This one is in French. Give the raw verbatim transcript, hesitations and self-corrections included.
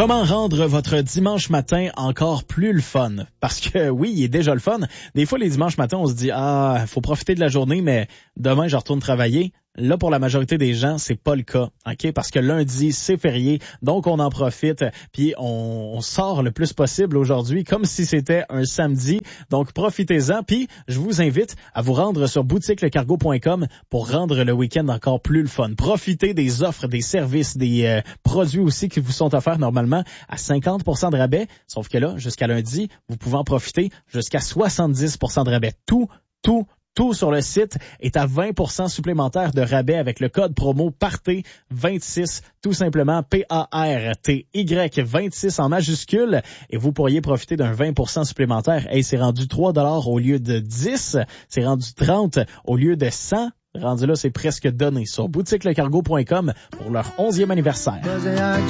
Comment rendre votre dimanche matin encore plus le fun? Parce que oui, il est déjà le fun. Des fois, les dimanches matins, on se dit « Ah, faut profiter de la journée, mais demain, je retourne travailler. » Là, pour la majorité des gens, c'est pas le cas, ok? Parce que lundi, c'est férié, donc on en profite, puis on, on sort le plus possible aujourd'hui, comme si c'était un samedi. Donc, profitez-en, puis je vous invite à vous rendre sur boutique le cargo point com pour rendre le week-end encore plus le fun. Profitez des offres, des services, des euh, produits aussi qui vous sont offerts normalement à cinquante pour cent de rabais, sauf que là, jusqu'à lundi, vous pouvez en profiter jusqu'à soixante-dix pour cent de rabais. Tout, tout, Tout sur le site est à vingt pour cent supplémentaire de rabais avec le code promo P A R T vingt-six, tout simplement P A R T Y vingt-six en majuscule, et vous pourriez profiter d'un vingt pour cent supplémentaire. Hey, c'est rendu trois dollars au lieu de dix, c'est rendu trente au lieu de cent. Rendu là, c'est presque donné sur boutique le cargo point com pour leur onzième anniversaire.